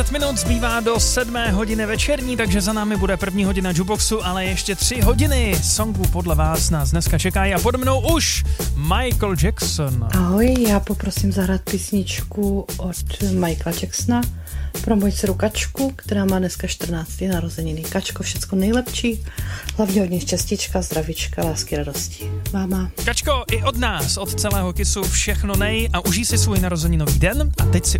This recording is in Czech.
Minut zbývá do 7. hodiny večerní, takže za námi bude první hodina Jukeboxu, ale ještě 3 hodiny songů podle vás nás dneska čekají a pod mnou už Michael Jackson. Ahoj, já poprosím zahrát písničku od Michaela Jacksona pro moji dceru Kačku, která má dneska 14. narozeniny. Kačko, všecko nejlepší, hlavně hodně štěstíčka, zdravíčka, lásky, radosti. Máma. Kačko, i od nás, od celého Kissu všechno nej a užij si svůj narozeninový den a teď si